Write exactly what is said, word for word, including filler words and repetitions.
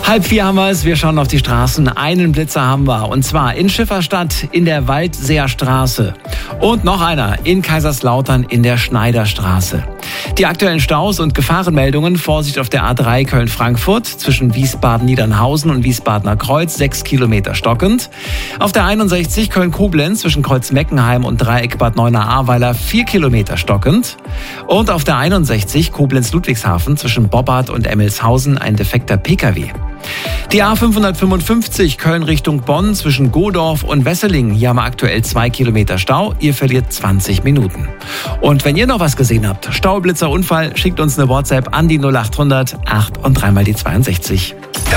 Halb vier haben wir es, wir schauen auf die Straßen. Einen Blitzer haben wir, und zwar in Schifferstadt in der Waldseerstraße. Und noch einer in Kaiserslautern in der Schneiderstraße. Die aktuellen Staus und Gefahrenmeldungen: Vorsicht auf der A drei Köln-Frankfurt zwischen Wiesbaden-Niedernhausen und Wiesbadener Kreuz, sechs Kilometer stockend. Auf der einundsechzig Köln-Koblenz zwischen Kreuz-Meckenheim und Dreieck Bad Neuenahr-Ahrweiler, vier Kilometer stockend. Und auf der einundsechzig Koblenz-Ludwigshafen zwischen Bobbart und Emmelshausen ein defekter Pkw. Die A fünfhundertfünfundfünfzig Köln Richtung Bonn zwischen Godorf und Wesseling. Hier haben wir aktuell zwei Kilometer Stau. Ihr verliert zwanzig Minuten. Und wenn ihr noch was gesehen habt, Staublitzer, Unfall, schickt uns eine WhatsApp an die null acht hundert acht und dreimal die zweiundsechzig.